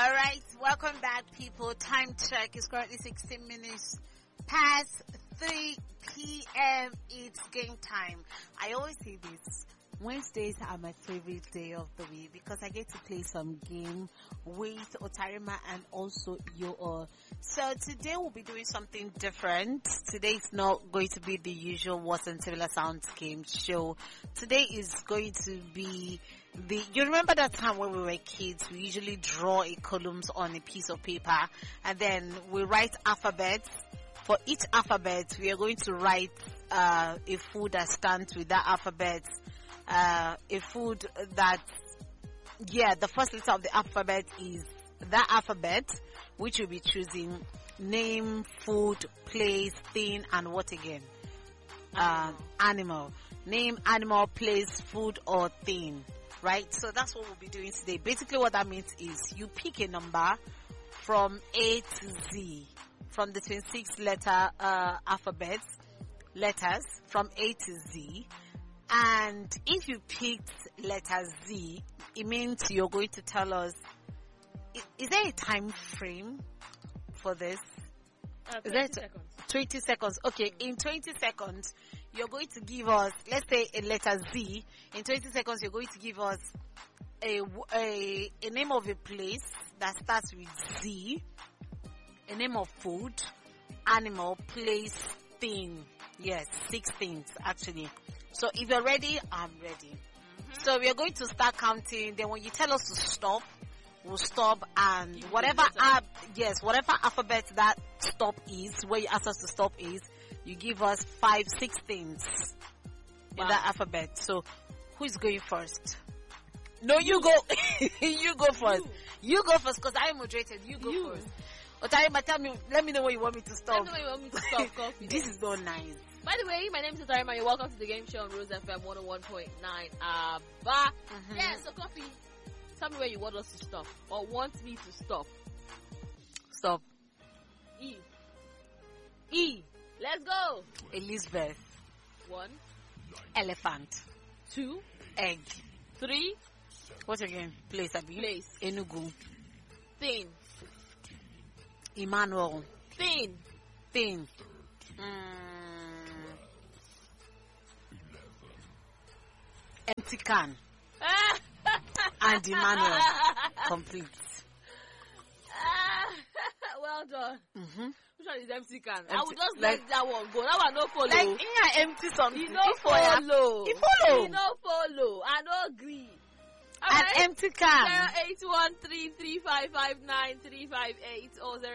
All right, welcome back, people. Time check is currently 16 minutes past 3 p.m. It's game time. I always say this. Wednesdays are my favorite day of the week because I get to play some game with Otarima and also Yo. So today we'll be doing something different. Today is not going to be the usual Words and Similar Sounds game show. Today is going to be you remember that time when we were kids, we usually draw a columns on a piece of paper and then we write alphabets. For each alphabet, we are going to write a food that stands with that alphabet. A food that, the first letter of the alphabet is that alphabet, which you'll be choosing name, food, place, thing, and what again? Animal. Name, animal, place, food, or thing. Right? So that's what we'll be doing today. Basically what that means is you pick a number from A to Z, from the 26 letter alphabet letters from A to Z. And if you picked letter Z, it means you're going to tell us, is there a time frame for this? 20 seconds. 20 seconds. Okay, in 20 seconds, you're going to give us, let's say a letter Z. In 20 seconds, you're going to give us a name of a place that starts with Z, a name of food, animal, place, thing. Yes, 6 things actually. So if you're ready, I'm ready. Mm-hmm. So we are going to start counting. Then when you tell us to stop, we'll stop, and whatever alphabet that stop is, where you ask us to stop is, you give us 5, 6 things in that alphabet. So who is going first? No, you go. You go first. You go first because I moderated. You go first. Otarima, let me know where you want me to stop. Let me know where you want me to stop. Coffee. This is not nice. By the way, my name is Otarima. You're welcome to the game show on Rose FM 101.9 Abba. Mm-hmm. Yeah, so Coffee, tell me where you want us to stop or want me to stop. Stop. E. Let's go. Elizabeth. 1. Elephant. 2. Egg. 3. What again? Place, Abi. Place. Enugu. Thing. Emmanuel. Thing. Empty can. And Emmanuel. Complete. Well done. Mm-hmm. Which one is empty can? Empty. I would just let that one go. That one no follow. Like, in empty something. You no follow. You follow. You no follow. I no agree. An empty can. 08133559358 or 081201111019.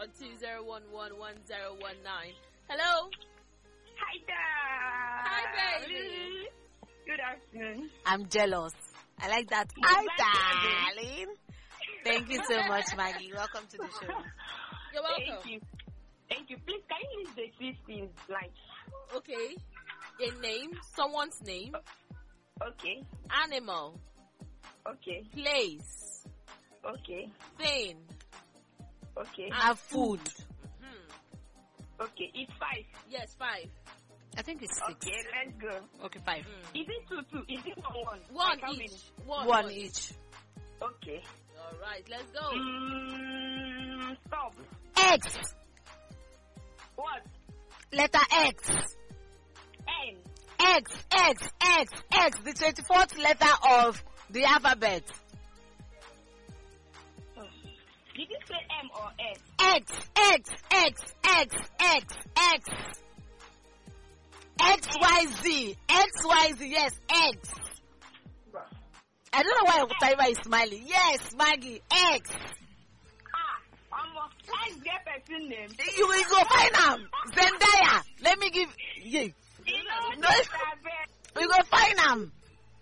Hello. Hi there. Hi, baby. Good afternoon. I'm jealous. I like that. Hi, darling. Thank you so much, Maggie. Welcome to the show. You're welcome. Thank you. Please, can you list the 3 things like? Okay. A name, someone's name. Okay. Animal. Okay. Place. Okay. Thing. Okay. Have food. Mm-hmm. Okay. It's 5. Yes, 5. I think it's 6. Okay, let's go. Okay, 5. Is it 2? Is it 1? 1 each. One each. Okay. All right, let's go. Stop. X. What? Letter X. N. X. The 24th letter of the alphabet. Did you say M or S? X. XYZ. Yes, X. I don't know why Otarima is smiling. Yes, Maggie. X. Let's get person name. You will go find them. Zendaya. Let me give. Yeah. No, we go find them.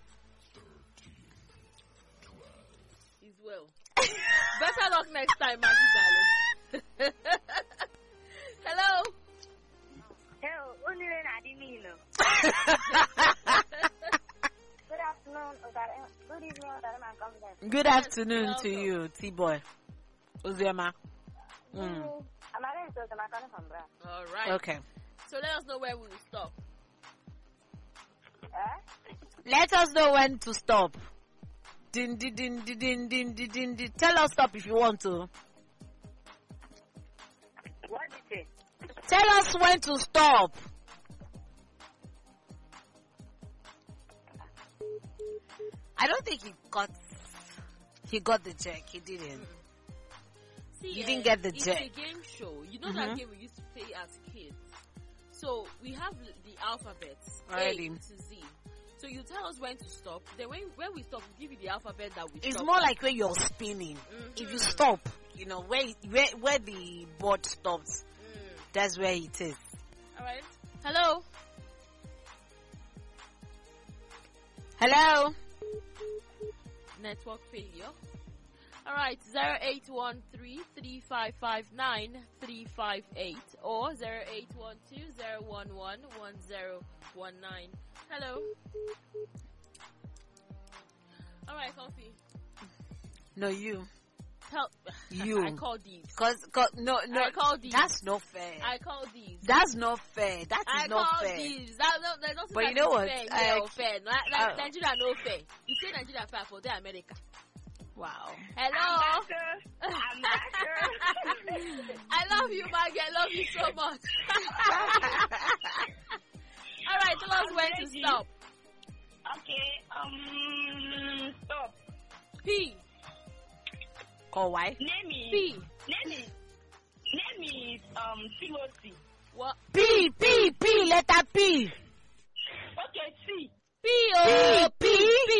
He's well. Better luck next time, Maggie, darling. Hello. Hello, Unile Nadimino. Good afternoon, good evening, Confidence. Good afternoon to you, T-Boy. Uziama. I'm again to the from Bra. All right. Okay. So let us know where we will stop. Let us know when to stop. Din, din, din, din, din, din, din, din, din. Tell us stop if you want to. What did you say? Tell us when to stop. I don't think he got the check. He didn't. See, You didn't get the it's check. a game show. You know that game we used to play as kids. So we have the alphabets Already. A to Z. So you tell us when to stop. Then when we stop, we give you the alphabet that we It's stop more at. like when you're spinning. If you stop, you know, where the board stops, that's where it is. All right. Hello. Hello? Network failure. All right. 0813-3559-358 or 0812-011-1019. Hello. All right, Coffee. No, you. Tell You. I called these. Cause no, I called these. that's not fair. I called these. That's not fair. That I is not called fair. these. That doesn't But you know what? Fair, yeah, or fair. Like uh, Nigeria no fair. You say Nigeria fair for the America. Wow. Hello. I'm back, sir. I love you, Maggie. I love you so much. All right, tell us when to stop. Okay, stop. P. Or why? Name is, P. name is, Timothy. What? P, letter P. Okay, C. P. Oh. P. P.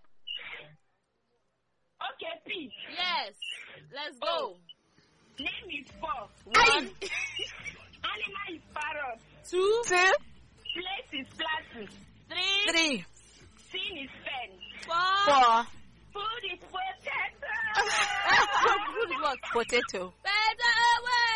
Okay, P. Yes. Let's go. Name is 4. One. Animal is parrot. 2. 2, Place is flattened. 3. 3, Scene is pen. 4. 4. Food is potato. Food is what? Potato. Better away.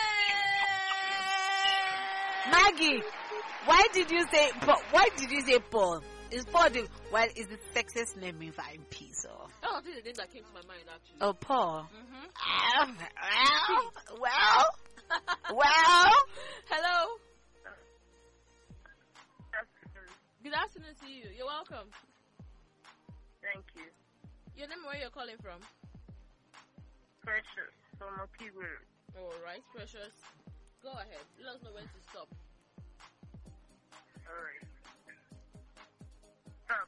Maggie, why did you say Paul? Is Paul the is the sexiest name in MP, so Oh, this is the name that came to my mind actually. oh Paul. Mm-hmm. Well. Hello. Good afternoon to you. You're welcome. Thank you. Your name, where you're calling from? Precious from Okiwere. All right, Precious. Go ahead. Let us know when to stop. Alright. Stop.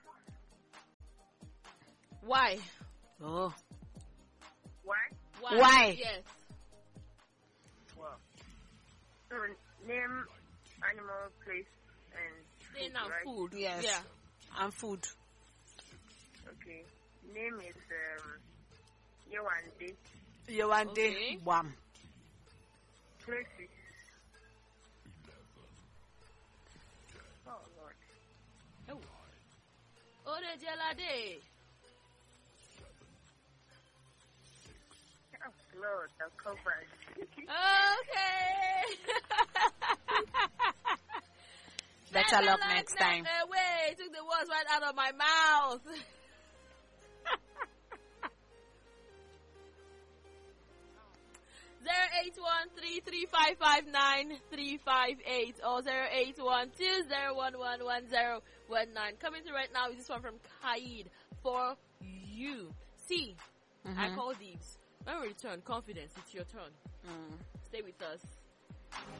Why? Oh. Why? Why? Yes. Well. So, name, animal, place, and Say food, now right? food. Yes. Yeah. And food. Okay. Name is, Yewande. Yewande. Okay. Wham. Places. Oh, Lord. Ode Jelade. Oh, Lord, the cover. Okay. Better luck next time. Away. Took the words right out of my mouth. 08133559358 or 08120111019. Coming to right now is this one from Kaid for you. See, I call these. When we return, confidence, it's your turn. Stay with us.